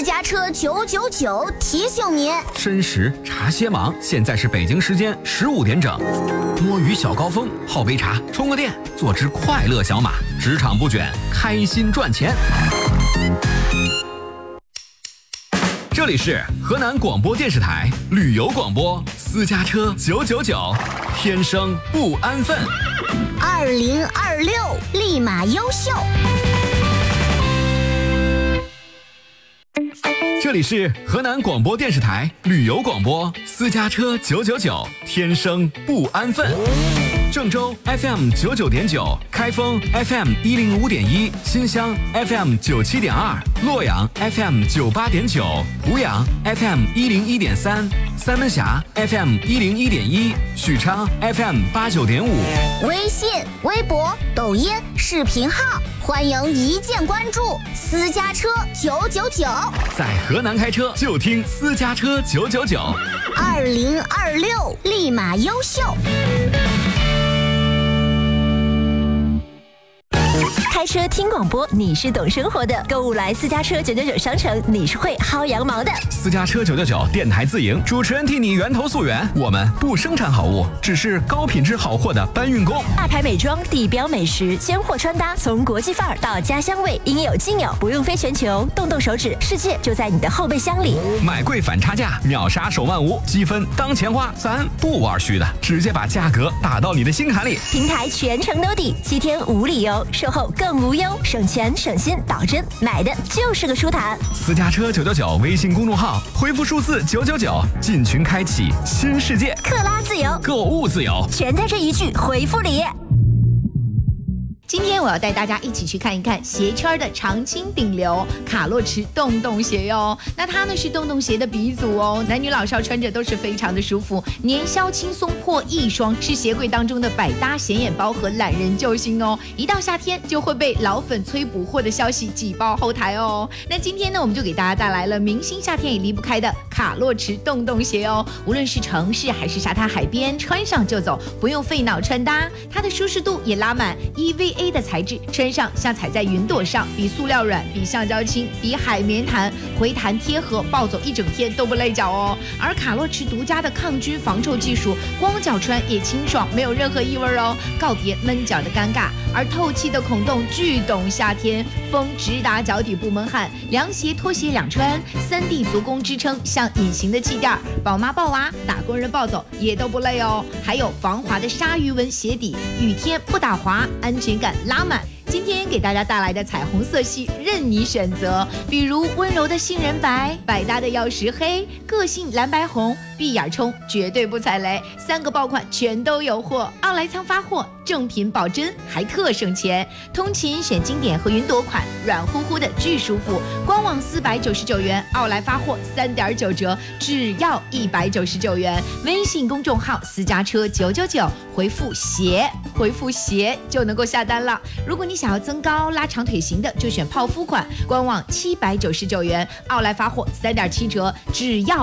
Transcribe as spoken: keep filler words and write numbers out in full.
家车九九九提醒您： 申时茶歇忙，现在是北京时间十五点整。摸鱼小高峰，泡杯茶，充个电，做只快乐小马，职场不卷，开心赚钱。这里是河南广播电视台旅游广播，私家车九九九，天生不安分。 二零二六立马优秀。 这里是河南广播电视台旅游广播，私家车九九九，天生不安分。郑州 F M 九九点九，开封 F M 一零五点一，新乡 F M 九七点二，洛阳 F M 九八点九，湖阳 F M 一零一点三，三门峡 F M 一零一点一，许昌 F M 八九点五。 微信、微博、抖音、视频号，欢迎一键关注私家车九九九。 在河南开车就听私家车九九九。 二零二六立马优秀。 开车听广播，你是懂生活的；购物来私家车九九九商城，你是会薅羊毛的。 私家车九九九电台自营，主持人替你源头溯源。我们不生产好物，只是高品质好货的搬运工。 大牌美妆、地标美食、鲜货穿搭，从国际范儿到家乡味，应有尽有，不用飞全球，动动手指，世界就在你的后备箱里。 买贵反差价，秒杀手慢无，积分当钱花，咱不玩虚的，直接把价格打到你的心坎里。 平台全程兜底，七天无理由，售后更无忧，省钱省心，保真，买的就是个舒坦。 私家车九九九微信公众号，回复数字九九九，进群开启新世界。 克拉自由， 购物自由， 全在这一句回复里。 今天我要带大家一起去看一看鞋圈的常青顶流卡洛驰洞洞鞋哟。那它呢是洞洞鞋的鼻祖哦，男女老少穿着都是非常的舒服，年销轻松破亿双，是鞋柜当中的百搭显眼包和懒人救星哦。一到夏天就会被老粉催补货的消息挤爆后台哦。那今天呢，我们就给大家带来了明星夏天也离不开的卡洛驰洞洞鞋哦。无论是城市还是沙滩海边，穿上就走，不用费脑穿搭，它的舒适度也拉满 E V A 的材质，穿上像踩在云朵上，比塑料软，比橡胶轻，比海绵弹，回弹贴合，暴走一整天都不累脚哦。而卡洛驰独家的抗菌防臭技术，光脚穿也清爽，没有任何异味哦，告别闷脚的尴尬。而透气的孔洞巨懂夏天，风直达脚底不闷汗，凉鞋拖鞋两穿，三 D 足弓支撑，像隐形的气垫，宝妈抱娃，打工人暴走也都不累哦。还有防滑的鲨鱼纹鞋底，雨天不打滑，安全感拉满。今天给大家带来的彩虹色系任你选择，比如温柔的杏仁白，百搭的曜石黑，个性蓝白红，闭眼冲绝对不踩雷，三个爆款全都有货，奥莱仓发货，正品保真，还特省钱。通勤选经典和云朵款，软乎乎的巨舒服，官网四百九十九元，奥莱发货三点九折，只要一百九十九元。微信公众号私家车九九九，回复鞋，回复鞋就能够下单了。如果你想要增高拉长腿型的，就选泡芙款，官网七百九十九元，奥莱发货三点七折，只要